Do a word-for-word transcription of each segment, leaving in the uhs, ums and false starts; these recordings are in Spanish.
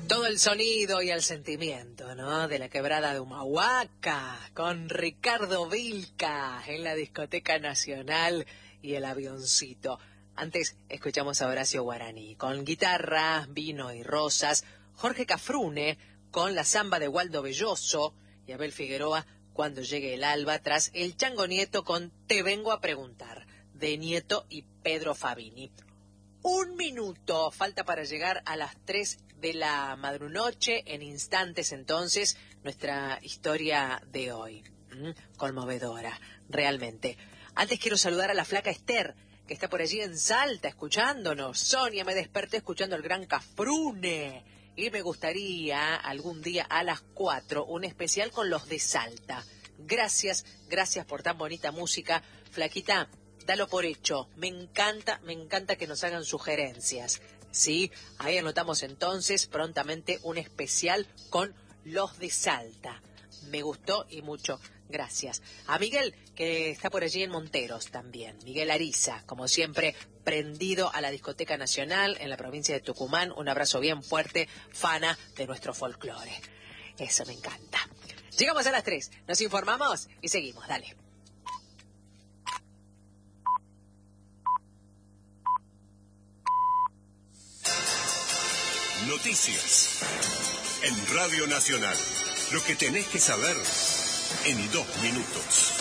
Todo el sonido y el sentimiento, ¿no? De la quebrada de Humahuaca, con Ricardo Vilca en la Discoteca Nacional y el avioncito. Antes escuchamos a Horacio Guaraní, con guitarra, vino y rosas, Jorge Cafrune, con la samba de Waldo Belloso, y Abel Figueroa, Cuando llegue el alba, tras el Chango Nieto con Te vengo a preguntar, de Nieto y Pedro Fabini. Un minuto falta para llegar a las tres de la madrunoche. En instantes, entonces, nuestra historia de hoy. ¿Mm? Conmovedora, realmente. Antes quiero saludar a la flaca Esther, que está por allí en Salta, escuchándonos. Sonia, me desperté escuchando al gran Cafrune. Y me gustaría algún día a las cuatro, un especial con los de Salta. Gracias, gracias por tan bonita música. Flaquita, dalo por hecho. Me encanta, me encanta que nos hagan sugerencias. Sí, ahí anotamos entonces prontamente un especial con los de Salta. Me gustó y mucho. Gracias. A Miguel, que está por allí en Monteros también. Miguel Ariza, como siempre, prendido a la Discoteca Nacional en la provincia de Tucumán. Un abrazo bien fuerte, fana de nuestro folclore. Eso me encanta. Llegamos a las tres, nos informamos y seguimos. Dale. Noticias en Radio Nacional. Lo que tenés que saber en dos minutos.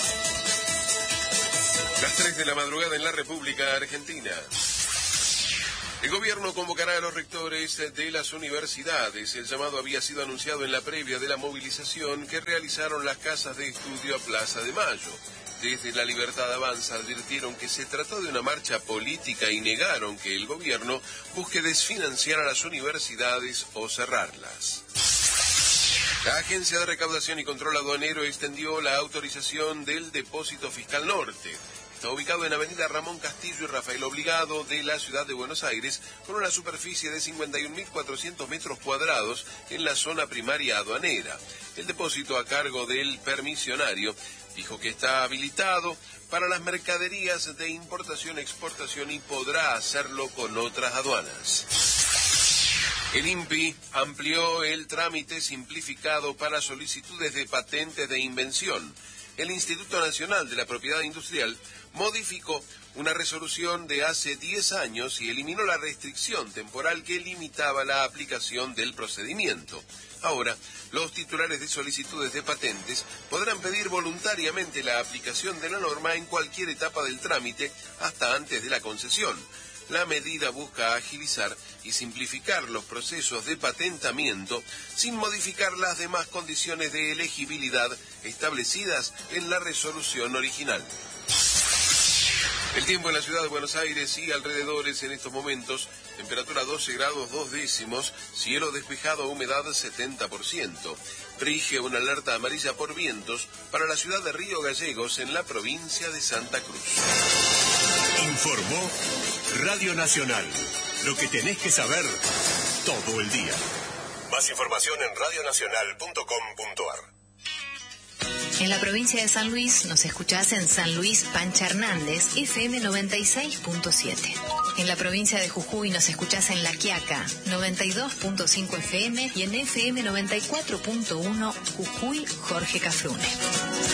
Las tres de la madrugada en la República Argentina. El gobierno convocará a los rectores de las universidades. El llamado había sido anunciado en la previa de la movilización que realizaron las casas de estudio a Plaza de Mayo. Desde La Libertad Avanza advirtieron que se trató de una marcha política y negaron que el gobierno busque desfinanciar a las universidades o cerrarlas. La Agencia de Recaudación y Control Aduanero extendió la autorización del Depósito Fiscal Norte. Está ubicado en Avenida Ramón Castillo y Rafael Obligado de la ciudad de Buenos Aires, con una superficie de cincuenta y un mil cuatrocientos metros cuadrados en la zona primaria aduanera. El depósito, a cargo del permisionario, dijo que está habilitado para las mercaderías de importación, exportación y podrá hacerlo con otras aduanas. El I N P I amplió el trámite simplificado para solicitudes de patentes de invención. El Instituto Nacional de la Propiedad Industrial modificó una resolución de hace diez años y eliminó la restricción temporal que limitaba la aplicación del procedimiento. Ahora, los titulares de solicitudes de patentes podrán pedir voluntariamente la aplicación de la norma en cualquier etapa del trámite hasta antes de la concesión. La medida busca agilizar y simplificar los procesos de patentamiento sin modificar las demás condiciones de elegibilidad establecidas en la resolución original. El tiempo en la ciudad de Buenos Aires y alrededores en estos momentos: temperatura doce grados dos décimos, cielo despejado, humedad setenta por ciento. Rige una alerta amarilla por vientos para la ciudad de Río Gallegos, en la provincia de Santa Cruz. Informó Radio Nacional. Lo que tenés que saber todo el día. Más información en radio nacional punto com punto a r. En la provincia de San Luis nos escuchás en San Luis Pancha Hernández, F M noventa y seis punto siete. En la provincia de Jujuy nos escuchás en La Quiaca, noventa y dos punto cinco F M, y en F M noventa y cuatro punto uno Jujuy, Jorge Cafrune.